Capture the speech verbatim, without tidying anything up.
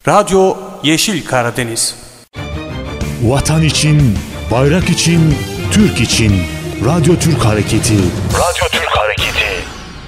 Radyo Yeşil Karadeniz. Vatan için, bayrak için, Türk için. Radyo Türk Hareketi. Radyo Türk Hareketi.